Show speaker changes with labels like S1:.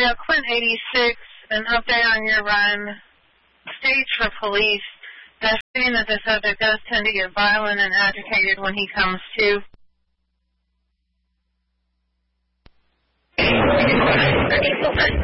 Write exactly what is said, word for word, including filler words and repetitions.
S1: Area, Quint eighty-six, an update on your run. Stage for police. They're saying that the subject does tend to get violent and agitated when he comes to.
S2: Okay,